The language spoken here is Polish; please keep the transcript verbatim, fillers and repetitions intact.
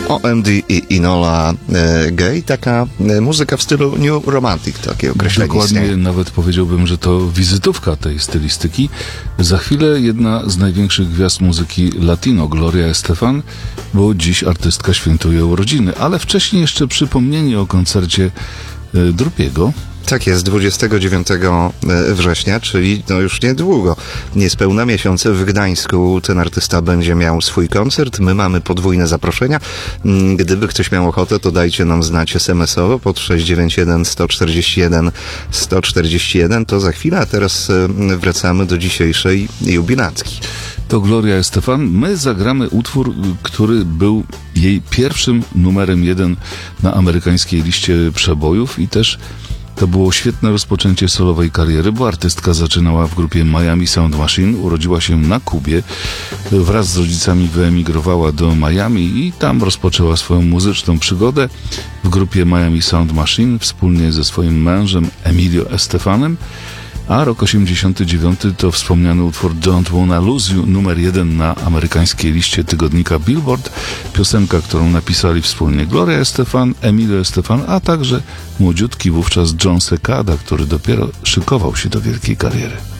O M D i Enola Gay, taka muzyka w stylu New Romantic, takie określenie Dokładnie, istnieje. nawet powiedziałbym, że to wizytówka tej stylistyki. Za chwilę jedna z największych gwiazd muzyki latino, Gloria Estefan, bo dziś artystka świętuje urodziny, ale wcześniej jeszcze przypomnienie o koncercie Drupiego. Tak jest, dwudziestego dziewiątego września, czyli no już niedługo, niespełna miesiąc w Gdańsku ten artysta będzie miał swój koncert. My mamy podwójne zaproszenia. Gdyby ktoś miał ochotę, to dajcie nam znać es em es owo pod sześć dziewięć jeden, sto czterdzieści jeden, sto czterdzieści jeden. To za chwilę, a teraz wracamy do dzisiejszej jubilatki. To Gloria Estefan. My zagramy utwór, który był jej pierwszym numerem jeden na amerykańskiej liście przebojów i też to było świetne rozpoczęcie solowej kariery, bo artystka zaczynała w grupie Miami Sound Machine, urodziła się na Kubie, wraz z rodzicami wyemigrowała do Miami i tam rozpoczęła swoją muzyczną przygodę w grupie Miami Sound Machine wspólnie ze swoim mężem Emilio Estefanem, a rok osiemdziesiąty dziewiąty to wspomniany utwór Don't Wanna Lose You, numer jeden na amerykańskiej liście tygodnika Billboard, piosenka, którą napisali wspólnie Gloria Estefan, Emilio Estefan, a także młodziutki wówczas John Secada, który dopiero szykował się do wielkiej kariery.